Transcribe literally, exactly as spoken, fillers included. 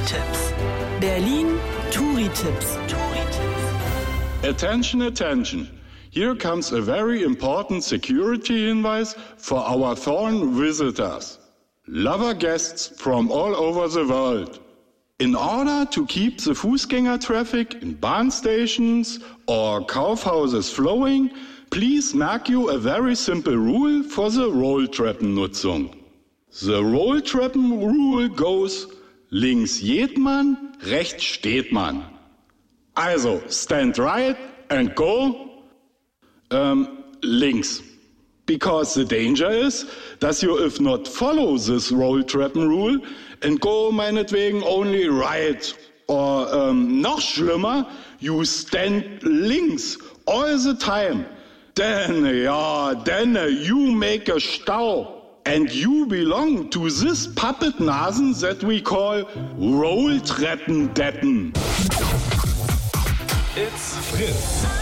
Touri-Tipps. Berlin Touri-Tipps. Attention, attention. Here comes a very important security hinweis for our Thorn visitors. Lover guests from all over the world. In order to keep the Fußgänger traffic in Bahn stations or Kaufhauses flowing, please mark you a very simple rule for the Rolltreppennutzung. The Rolltreppen rule goes: links geht man, rechts steht man. Also, stand right and go um, links. Because the danger is that you, if not follow this Rolltreppen rule and go meinetwegen only right, or um, noch schlimmer, you stand links all the time. Then, ja, then you make a Stau. And you belong to this puppet Nasen that we call Rolltreppendeppen. It's Fritz.